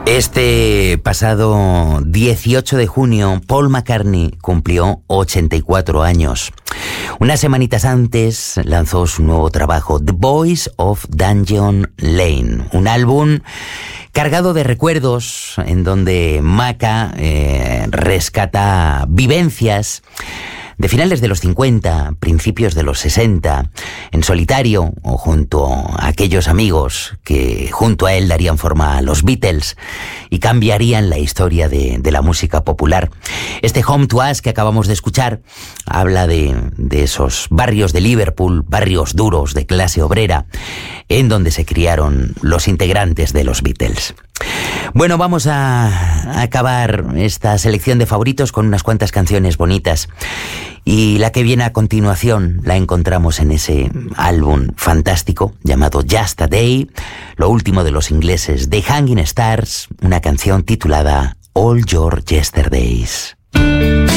Este pasado 18 de junio, Paul McCartney cumplió 84 años. Unas semanitas antes lanzó su nuevo trabajo, The Boys of Dungeon Lane, un álbum cargado de recuerdos en donde Maca rescata vivencias de finales de los 50, principios de los 60, en solitario o junto a aquellos amigos que junto a él darían forma a los Beatles y cambiarían la historia de la música popular. Este Home to Us que acabamos de escuchar habla de esos barrios de Liverpool, barrios duros de clase obrera, en donde se criaron los integrantes de los Beatles. Bueno, vamos a acabar esta selección de favoritos con unas cuantas canciones bonitas. Y la que viene a continuación la encontramos en ese álbum fantástico llamado Just a Day, lo último de los ingleses The Hanging Stars, una canción titulada All Your Yesterdays.